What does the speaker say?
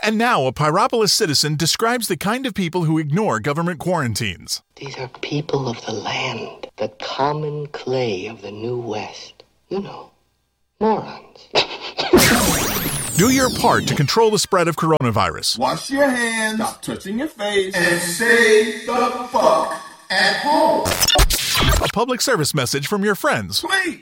And now a Pyropolis citizen describes the kind of people who ignore government quarantines. These are people of the land, the common clay of the New West. You know, morons. Do your part to control the spread of coronavirus. Wash your hands, stop touching your face, and stay the fuck at home. A public service message from your friends. Please.